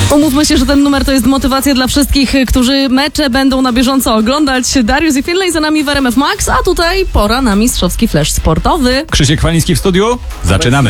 Umówmy się, że ten numer to jest motywacja dla wszystkich, którzy mecze będą na bieżąco oglądać. Dariusz i Finlay za nami w RMF Max, a tutaj pora na mistrzowski flash sportowy. Krzysiek Chwaliński w studiu. Zaczynamy.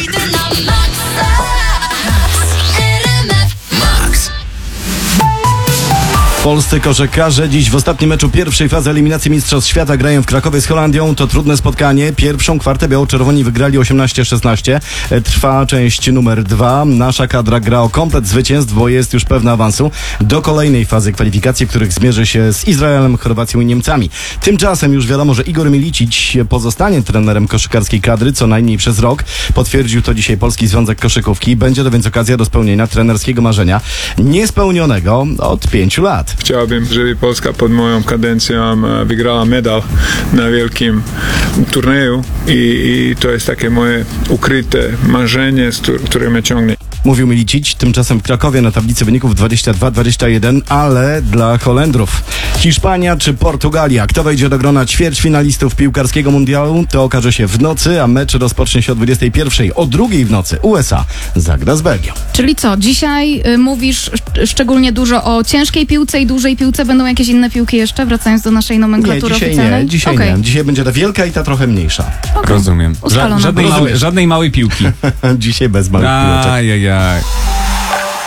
Polscy koszykarze dziś w ostatnim meczu pierwszej fazy eliminacji Mistrzostw Świata grają w Krakowie z Holandią. To trudne spotkanie. Pierwszą kwartę biało-czerwoni wygrali 18-16. Trwa część numer 2. Nasza kadra gra o komplet zwycięstw, bo jest już pewna awansu do kolejnej fazy kwalifikacji, w których zmierzy się z Izraelem, Chorwacją i Niemcami. Tymczasem już wiadomo, że Igor Milicic pozostanie trenerem koszykarskiej kadry co najmniej przez rok. Potwierdził to dzisiaj Polski Związek Koszykówki. Będzie to więc okazja do spełnienia trenerskiego marzenia niespełnionego od 5 lat. Chciałbym, żeby Polska pod moją kadencją wygrała medal na wielkim turnieju i to jest takie moje ukryte marzenie, które mnie ciągnie. Mówił Milicic, tymczasem w Krakowie na tablicy wyników 22-21, ale dla Holendrów. Hiszpania czy Portugalia? Kto wejdzie do grona ćwierćfinalistów piłkarskiego mundialu? To okaże się w nocy, a mecz rozpocznie się o 21:00. O 2:00 w nocy USA zagra z Belgią. Czyli co, dzisiaj mówisz szczególnie dużo o ciężkiej piłce i dużej piłce. Będą jakieś inne piłki jeszcze, wracając do naszej nomenklatury oficjalnej? Dzisiaj okay. nie. Dzisiaj będzie ta wielka i ta trochę mniejsza. Okay. Rozumiem. Żadnej małej piłki. Dzisiaj bez małych piłeczek. Ajajaj.